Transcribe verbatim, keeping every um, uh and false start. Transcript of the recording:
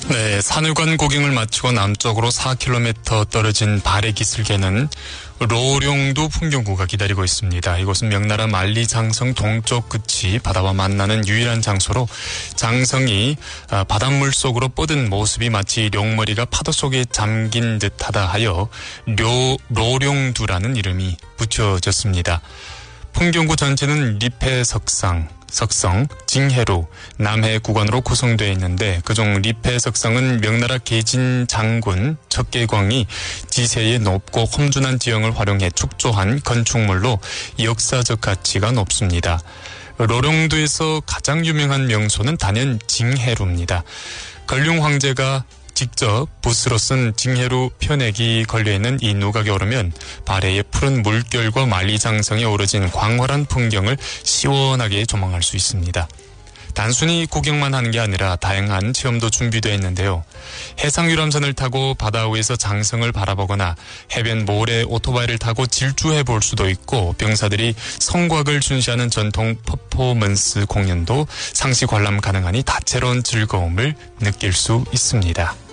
네, 산후관 구경을 마치고 남쪽으로 사 킬로미터 떨어진 발의 기슭에는 로룡두 풍경구가 기다리고 있습니다. 이곳은 명나라 만리장성 동쪽 끝이 바다와 만나는 유일한 장소로 장성이 바닷물 속으로 뻗은 모습이 마치 룡머리가 파도 속에 잠긴 듯하다 하여 료, 로룡두라는 이름이 붙여졌습니다. 풍경구 전체는 리폐석상, 석성, 징해루, 남해 구간으로 구성되어 있는데 그중 리폐석성은 명나라 계진 장군 척계광이 지세의 높고 험준한 지형을 활용해 축조한 건축물로 역사적 가치가 높습니다. 로룡두에서 가장 유명한 명소는 단연 징해루입니다. 걸륭 황제가 직접 붓으로 쓴 징해루 표넥이 걸려있는 이 누각에 오르면 발해의 푸른 물결과 만리장성에 어우러진 광활한 풍경을 시원하게 조망할 수 있습니다. 단순히 구경만 하는 게 아니라 다양한 체험도 준비되어 있는데요. 해상 유람선을 타고 바다 위에서 장성을 바라보거나 해변 모래 오토바이를 타고 질주해 볼 수도 있고 병사들이 성곽을 준시하는 전통 퍼포먼스 공연도 상시 관람 가능하니 다채로운 즐거움을 느낄 수 있습니다.